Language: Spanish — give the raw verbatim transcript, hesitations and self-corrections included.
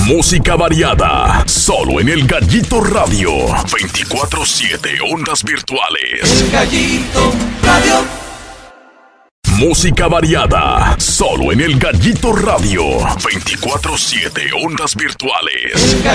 Música variada, solo en El Gallito Radio. veinticuatro siete ondas virtuales. El Gallito Radio. Música variada, solo en El Gallito Radio. veinticuatro siete ondas virtuales.